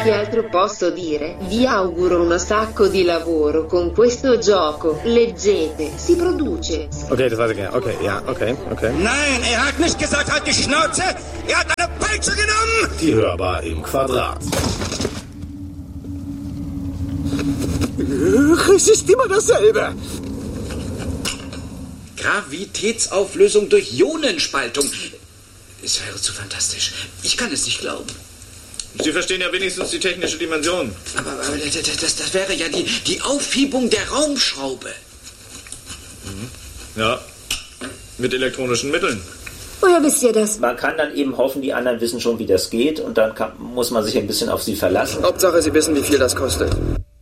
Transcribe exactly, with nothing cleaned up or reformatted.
Che altro posso dire? Vi auguro un sacco di lavoro con questo gioco. Leggete, si produce. Okay, das weiß ich ja. Okay, ja, okay, okay. Nein, er hat nicht gesagt, halt die Schnauze. Er hat eine Peitsche genommen. Die Hörbar im Quadrat. Es ist immer dasselbe. Gravitätsauflösung durch Ionenspaltung. Es wäre zu fantastisch. Ich kann es nicht glauben. Sie verstehen ja wenigstens die technische Dimension. Aber, aber das, das wäre ja die, die Aufhebung der Raumschraube. Mhm. Ja, mit elektronischen Mitteln. Woher wisst ihr das? Man kann dann eben hoffen, die anderen wissen schon, wie das geht und dann kann, muss man sich ein bisschen auf sie verlassen. Hauptsache, sie wissen, wie viel das kostet.